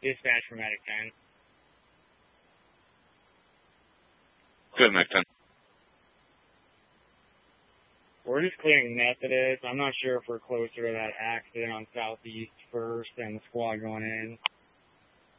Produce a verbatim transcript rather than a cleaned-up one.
Dispatch for Medic ten. Good, Medic ten. We're just clearing Methodist. I'm not sure if we're closer to that accident on Southeast First and the squad going in.